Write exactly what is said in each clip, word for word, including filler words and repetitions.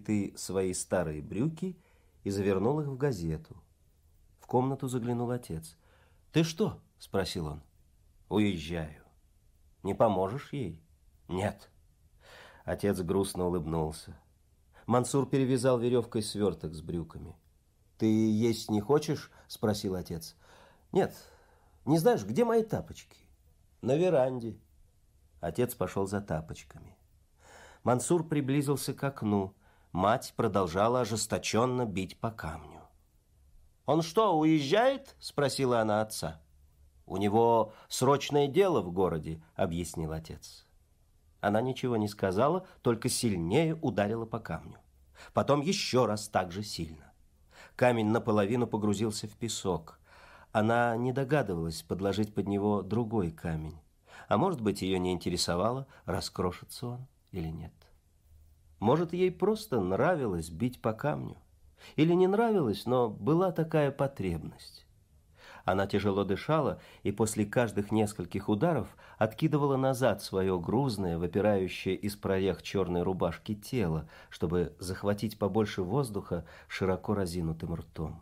плиты свои старые брюки и завернул их в газету. В комнату заглянул отец. «Ты что?» – спросил он. «Уезжаю». «Не поможешь ей?» «Нет». Отец грустно улыбнулся. Мансур перевязал веревкой сверток с брюками. «Ты есть не хочешь?» – спросил отец. «Нет. Не знаешь, где мои тапочки?» «На веранде». Отец пошел за тапочками. Мансур приблизился к окну. Мать продолжала ожесточенно бить по камню. «Он что, уезжает?» – спросила она отца. «У него срочное дело в городе», – объяснил отец. Она ничего не сказала, только сильнее ударила по камню. Потом еще раз так же сильно. Камень наполовину погрузился в песок. Она не догадывалась подложить под него другой камень. А может быть, ее не интересовало, раскрошится он или нет. Может, ей просто нравилось бить по камню. Или не нравилось, но была такая потребность. Она тяжело дышала и после каждых нескольких ударов откидывала назад свое грузное, выпирающее из прорех черной рубашки тело, чтобы захватить побольше воздуха широко разинутым ртом.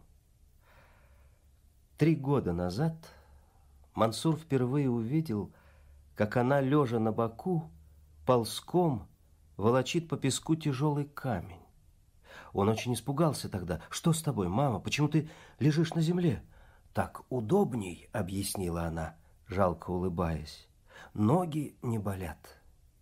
Три года назад Мансур впервые увидел, как она, лежа на боку, ползком волочит по песку тяжелый камень. Он очень испугался тогда. «Что с тобой, мама? Почему ты лежишь на земле?» «Так удобней», — объяснила она, жалко улыбаясь. «Ноги не болят».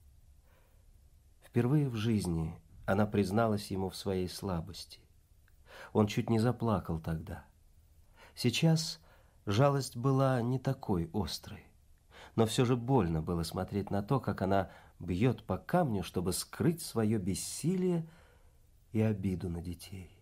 Впервые в жизни она призналась ему в своей слабости. Он чуть не заплакал тогда. Сейчас жалость была не такой острой, но все же больно было смотреть на то, как она бьет по камню, чтобы скрыть свое бессилие и обиду на детей.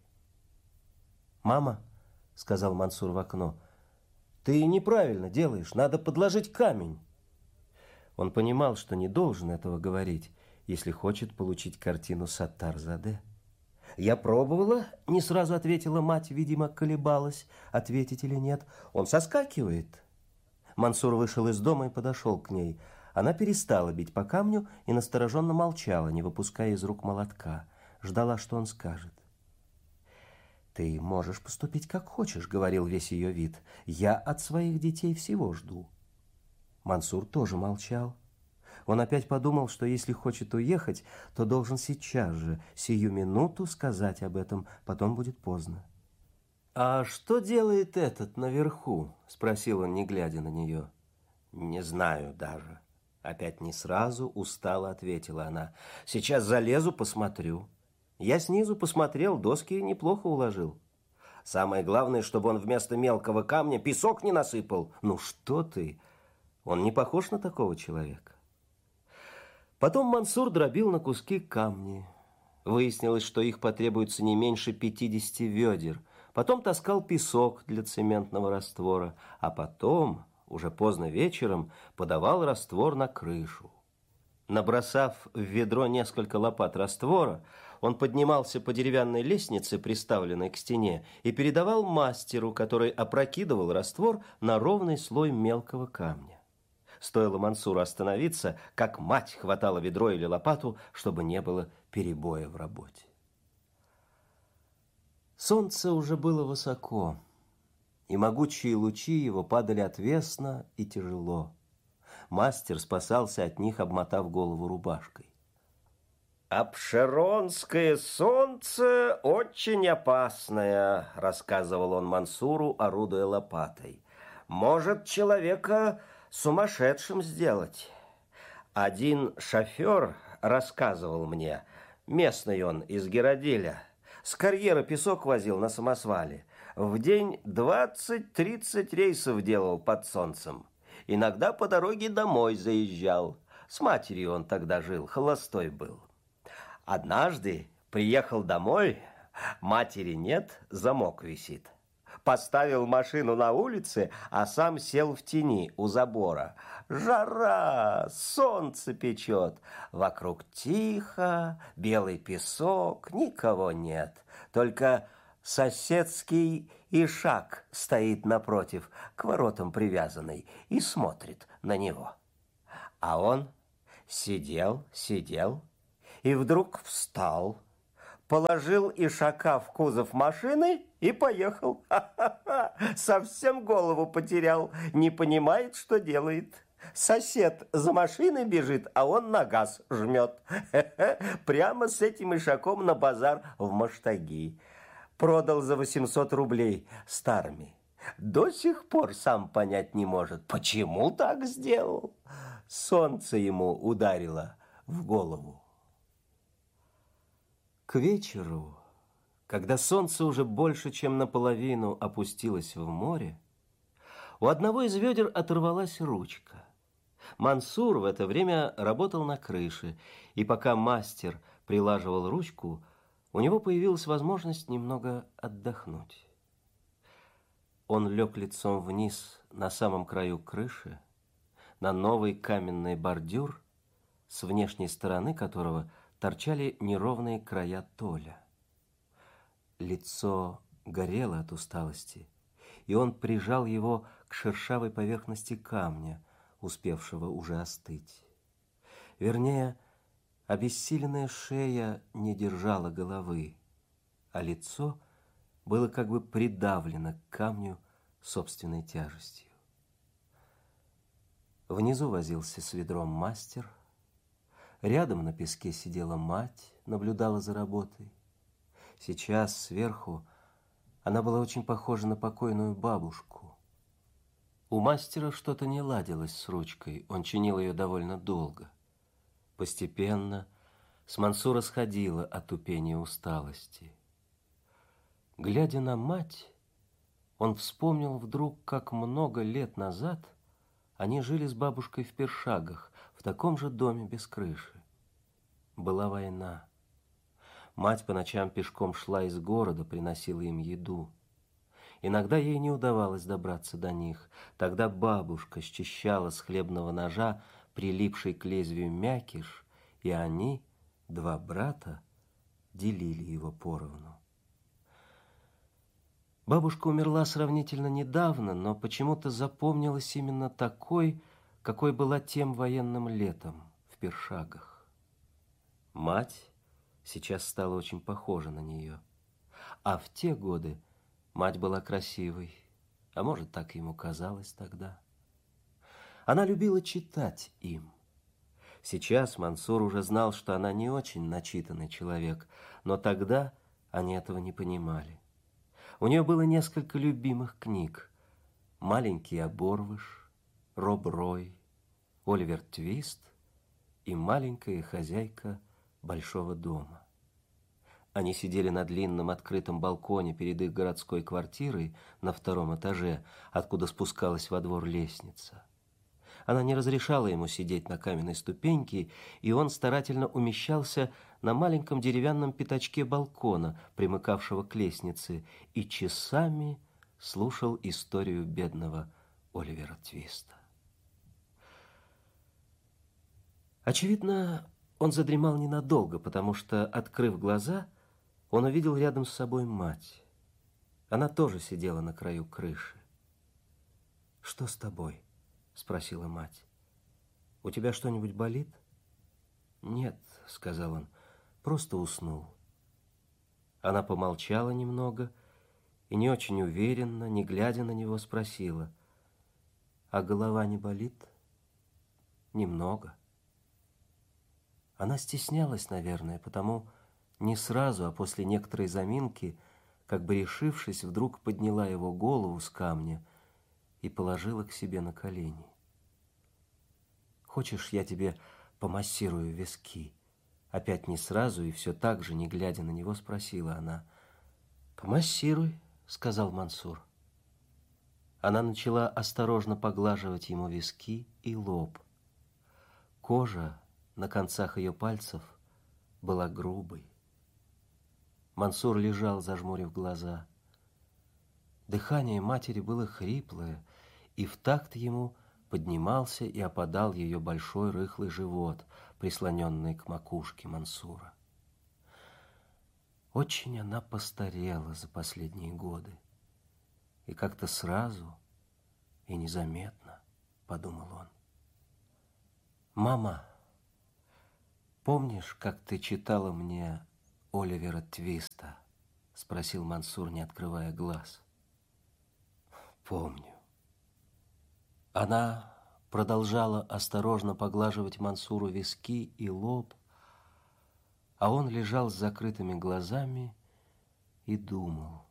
«Мама», — сказал Мансур в окно, — «ты неправильно делаешь, надо подложить камень». Он понимал, что не должен этого говорить, если хочет получить картину Саттар-Заде. «Я пробовала», — не сразу ответила мать, видимо, колебалась, ответить или нет. «Он соскакивает». Мансур вышел из дома и подошел к ней. Она перестала бить по камню и настороженно молчала, не выпуская из рук молотка. Ждала, что он скажет. «Ты можешь поступить как хочешь», — говорил весь ее вид. «Я от своих детей всего жду». Мансур тоже молчал. Он опять подумал, что если хочет уехать, то должен сейчас же, сию минуту сказать об этом, потом будет поздно. «А что делает этот наверху?» — спросил он, не глядя на нее. «Не знаю даже». Опять не сразу, устало ответила она. «Сейчас залезу, посмотрю». Я снизу посмотрел, доски неплохо уложил. Самое главное, чтобы он вместо мелкого камня песок не насыпал. Ну что ты? Он не похож на такого человека. Потом Мансур дробил на куски камни. Выяснилось, что их потребуется не меньше пятидесяти ведер. Потом таскал песок для цементного раствора. А потом, уже поздно вечером, подавал раствор на крышу. Набросав в ведро несколько лопат раствора, он поднимался по деревянной лестнице, приставленной к стене, и передавал мастеру, который опрокидывал раствор на ровный слой мелкого камня. Стоило Мансуру остановиться, как мать хватала ведро или лопату, чтобы не было перебоя в работе. Солнце уже было высоко, и могучие лучи его падали отвесно и тяжело. Мастер спасался от них, обмотав голову рубашкой. «Абшеронское солнце очень опасное», — рассказывал он Мансуру, орудуя лопатой. «Может человека сумасшедшим сделать. Один шофер рассказывал мне, местный он из Гераделя, с карьера песок возил на самосвале, в день двадцать-тридцать рейсов делал под солнцем. Иногда по дороге домой заезжал. С матерью он тогда жил, холостой был. Однажды приехал домой, матери нет, замок висит. Поставил машину на улице, а сам сел в тени у забора. Жара, солнце печет, вокруг тихо, белый песок, никого нет. Только соседский ишак стоит напротив, к воротам привязанный, и смотрит на него. А он сидел, сидел, и вдруг встал, положил ишака в кузов машины и поехал. Ха-ха-ха. Совсем голову потерял, не понимает, что делает. Сосед за машиной бежит, а он на газ жмет. Прямо с этим ишаком на базар в Маштаги. Продал за восемьсот рублей старыми. До сих пор сам понять не может, почему так сделал. Солнце ему ударило в голову. К вечеру, когда солнце уже больше, чем наполовину опустилось в море, у одного из ведер оторвалась ручка. Мансур в это время работал на крыше, и пока мастер прилаживал ручку, у него появилась возможность немного отдохнуть. Он лег лицом вниз на самом краю крыши, на новый каменный бордюр, с внешней стороны которого торчали неровные края толя. Лицо горело от усталости, и он прижал его к шершавой поверхности камня, успевшего уже остыть. Вернее, обессиленная шея не держала головы, а лицо было как бы придавлено к камню собственной тяжестью. Внизу возился с ведром мастер, рядом на песке сидела мать, наблюдала за работой. Сейчас сверху она была очень похожа на покойную бабушку. У мастера что-то не ладилось с ручкой, он чинил ее довольно долго. Постепенно с Мансура сходило отупение усталости. Глядя на мать, он вспомнил вдруг, как много лет назад они жили с бабушкой в Першагах, в таком же доме без крыши. Была война. Мать по ночам пешком шла из города, приносила им еду. Иногда ей не удавалось добраться до них. Тогда бабушка счищала с хлебного ножа прилипший к лезвию мякиш, и они, два брата, делили его поровну. Бабушка умерла сравнительно недавно, но почему-то запомнилась именно такой, какой была тем военным летом в Першагах. Мать сейчас стала очень похожа на нее. А в те годы мать была красивой, а может, так ему казалось тогда. Она любила читать им. Сейчас Мансур уже знал, что она не очень начитанный человек, но тогда они этого не понимали. У нее было несколько любимых книг: «Маленький оборвыш», «Роб Рой», «Оливер Твист» и «Маленькая хозяйка большого дома». Они сидели на длинном открытом балконе перед их городской квартирой на втором этаже, откуда спускалась во двор лестница. Она не разрешала ему сидеть на каменной ступеньке, и он старательно умещался на маленьком деревянном пятачке балкона, примыкавшего к лестнице, и часами слушал историю бедного Оливера Твиста. Очевидно, он задремал ненадолго, потому что, открыв глаза, он увидел рядом с собой мать. Она тоже сидела на краю крыши. «Что с тобой?» — спросила мать. «У тебя что-нибудь болит?» «Нет», — сказал он, — «просто уснул». Она помолчала немного и не очень уверенно, не глядя на него, спросила: «А голова не болит?» «Немного». Она стеснялась, наверное, потому не сразу, а после некоторой заминки, как бы решившись, вдруг подняла его голову с камня и положила к себе на колени. «Хочешь, я тебе помассирую виски?» Опять не сразу и все так же, не глядя на него, спросила она. «Помассируй», — сказал Мансур. Она начала осторожно поглаживать ему виски и лоб. Кожа на концах ее пальцев была грубой. Мансур лежал, зажмурив глаза. Дыхание матери было хриплое, и в такт ему поднимался и опадал ее большой рыхлый живот, прислоненный к макушке Мансура. Очень она постарела за последние годы. И как-то сразу и незаметно, подумал он. «Мама, помнишь, как ты читала мне Оливера Твиста?» — спросил Мансур, не открывая глаз. «Помню». Она продолжала осторожно поглаживать Мансуру виски и лоб, а он лежал с закрытыми глазами и думал.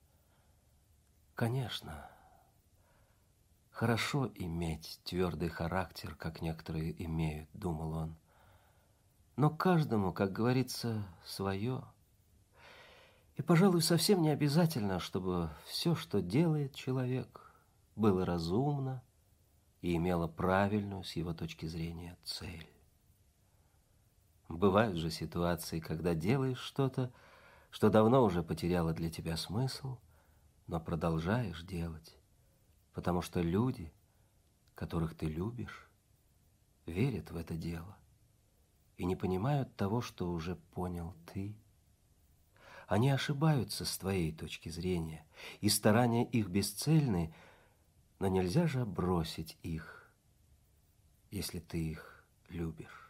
Конечно, хорошо иметь твердый характер, как некоторые имеют, думал он. Но каждому, как говорится, свое. И, пожалуй, совсем не обязательно, чтобы все, что делает человек, было разумно и имело правильную, с его точки зрения, цель. Бывают же ситуации, когда делаешь что-то, что давно уже потеряло для тебя смысл, но продолжаешь делать, потому что люди, которых ты любишь, верят в это дело и не понимают того, что уже понял ты. Они ошибаются с твоей точки зрения, и старания их бесцельны, но нельзя же бросить их, если ты их любишь.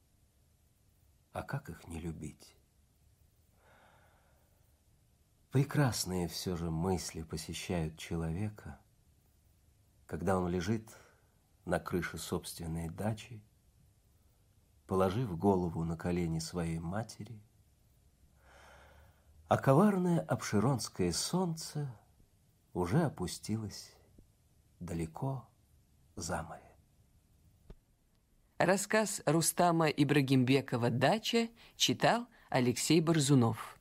А как их не любить? Прекрасные все же мысли посещают человека, когда он лежит на крыше собственной дачи, положив голову на колени своей матери, а коварное обширонское солнце уже опустилось далеко за море. Рассказ Рустама Ибрагимбекова «Дача» читал Алексей Борзунов.